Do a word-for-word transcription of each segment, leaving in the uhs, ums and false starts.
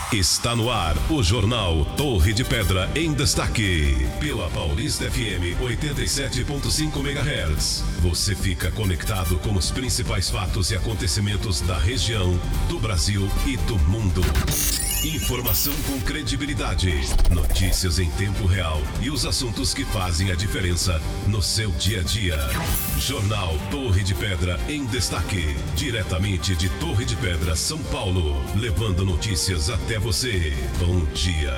Está no ar o Jornal Torre de Pedra em Destaque. Pela Paulista F M oitenta e sete ponto cinco megahertz. Você fica conectado com os principais fatos e acontecimentos da região, do Brasil e do mundo. Informação com credibilidade, notícias em tempo real e os assuntos que fazem a diferença no seu dia a dia. Jornal Torre de Pedra em Destaque, diretamente de Torre de Pedra, São Paulo, levando notícias até você. Bom dia.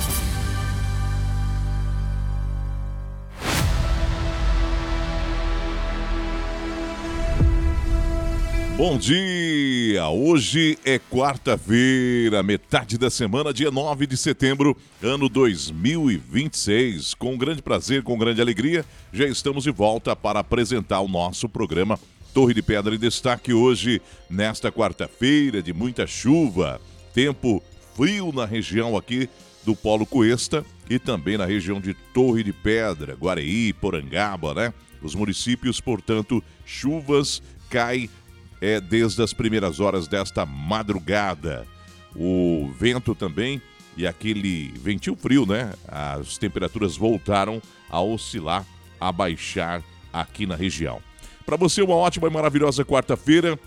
Bom dia! Hoje é quarta-feira, metade da semana, dia nove de setembro, ano dois mil e vinte e seis. Com grande prazer, com grande alegria, já estamos de volta para apresentar o nosso programa Torre de Pedra em Destaque. Hoje, nesta quarta-feira de muita chuva, tempo frio na região aqui do Polo Cuesta e também na região de Torre de Pedra, Guareí, Porangaba, né? Os municípios, portanto, chuvas caem É desde as primeiras horas desta madrugada. O vento também e aquele ventinho frio, né? As temperaturas voltaram a oscilar, a baixar aqui na região. Para você, uma ótima e maravilhosa quarta-feira,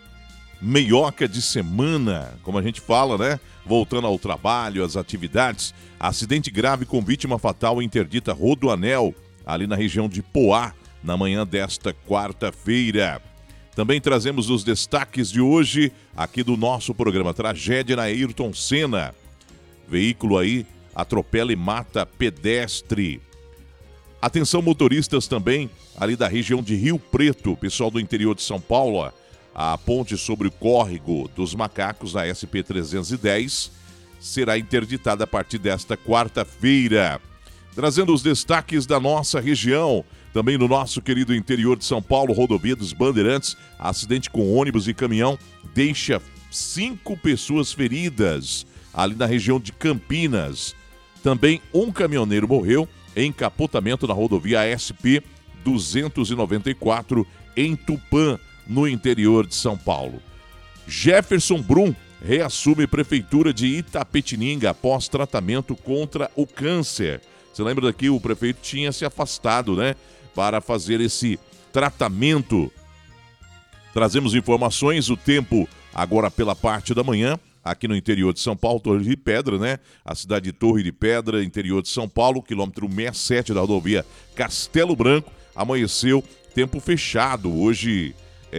meioca de semana, como a gente fala, né? Voltando ao trabalho, às atividades. Acidente grave com vítima fatal interdita Rodoanel, ali na região de Poá, na manhã desta quarta-feira. Também trazemos os destaques de hoje aqui do nosso programa. Tragédia na Ayrton Senna. Veículo aí atropela e mata pedestre. Atenção motoristas também ali da região de Rio Preto, pessoal do interior de São Paulo. A ponte sobre o córrego dos macacos na S P trezentos e dez será interditada a partir desta quarta-feira. Trazendo os destaques da nossa região. Também no nosso querido interior de São Paulo, rodovia dos Bandeirantes, acidente com ônibus e caminhão deixa cinco pessoas feridas ali na região de Campinas. Também um caminhoneiro morreu em capotamento na rodovia S P duzentos e noventa e quatro em Tupã, no interior de São Paulo. Jefferson Brum reassume prefeitura de Itapetininga após tratamento contra o câncer. Você lembra daqui, o prefeito tinha se afastado, né? Para fazer esse tratamento. Trazemos informações, o tempo agora pela parte da manhã, aqui no interior de São Paulo, Torre de Pedra, né? A cidade de Torre de Pedra, interior de São Paulo, quilômetro sessenta e sete da rodovia Castelo Branco, amanheceu, tempo fechado, hoje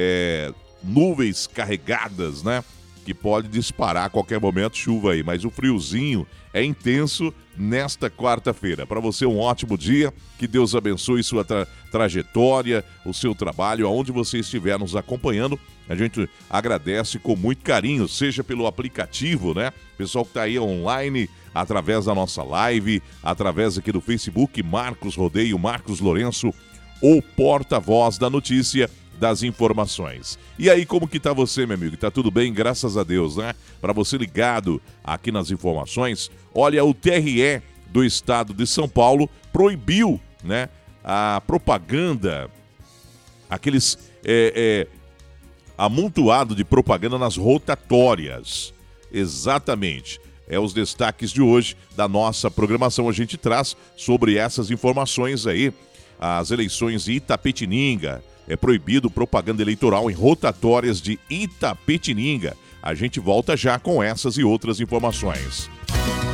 é, nuvens carregadas, né? Que pode disparar a qualquer momento chuva aí, mas o friozinho é intenso nesta quarta-feira. Para você, um ótimo dia, que Deus abençoe sua tra- trajetória, o seu trabalho, aonde você estiver nos acompanhando. A gente agradece com muito carinho, seja pelo aplicativo, né? Pessoal que está aí online, através da nossa live, através aqui do Facebook, Marcos Rodeio, Marcos Lourenço, o porta-voz da notícia, das informações. E aí, como que tá você, meu amigo? Tá tudo bem? Graças a Deus, né? Para você ligado aqui nas informações, olha, o T R E do estado de São Paulo proibiu, né, a propaganda, aqueles é, é, amontoado de propaganda nas rotatórias. Exatamente. É os destaques de hoje da nossa programação. A gente traz sobre essas informações aí. As eleições de Itapetininga. É proibido propaganda eleitoral em rotatórias de Itapetininga. A gente volta já com essas e outras informações.